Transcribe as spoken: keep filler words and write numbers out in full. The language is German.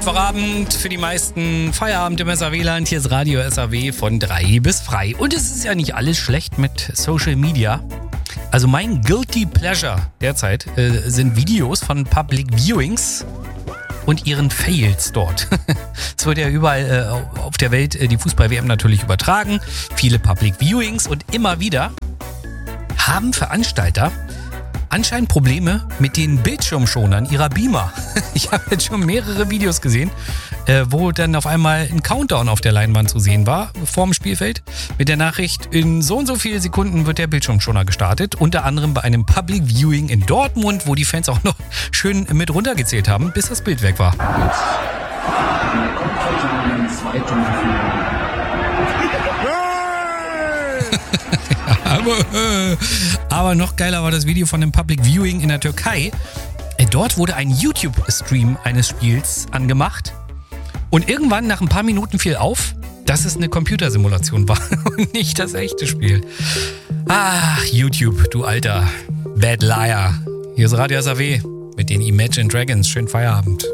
Mittwochabend für die meisten Feierabend im S A W-Land. Hier ist Radio S A W von drei bis frei. Und es ist ja nicht alles schlecht mit Social Media. Also mein Guilty Pleasure derzeit äh, sind Videos von Public Viewings und ihren Fails dort. Es wird ja überall äh, auf der Welt äh, die Fußball-W M natürlich übertragen. Viele Public Viewings und immer wieder haben Veranstalter anscheinend Probleme mit den Bildschirmschonern ihrer Beamer. Ich habe jetzt schon mehrere Videos gesehen, äh, wo dann auf einmal ein Countdown auf der Leinwand zu sehen war, vorm Spielfeld, mit der Nachricht, in so und so viele Sekunden wird der Bildschirmschoner gestartet. Unter anderem bei einem Public Viewing in Dortmund, wo die Fans auch noch schön mit runtergezählt haben, bis das Bild weg war. Aber, aber noch geiler war das Video von dem Public Viewing in der Türkei. Dort wurde ein YouTube-Stream eines Spiels angemacht und irgendwann nach ein paar Minuten fiel auf, dass es eine Computersimulation war und nicht das echte Spiel. Ach, YouTube, du alter Bad Liar. Hier ist Radio S A W mit den Imagine Dragons. Schönen Feierabend.